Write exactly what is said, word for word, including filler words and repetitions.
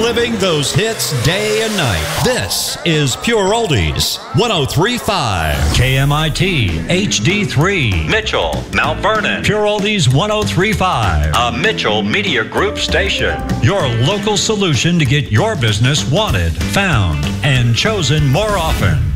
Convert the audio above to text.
reliving those hits day and night. This is Pure Oldies, one oh three point five. K M I T, H D three, Mitchell, Mount Vernon. Pure Oldies one oh three point five, a Mitchell Media Group station. Your local solution to get your business wanted, found, and chosen more often.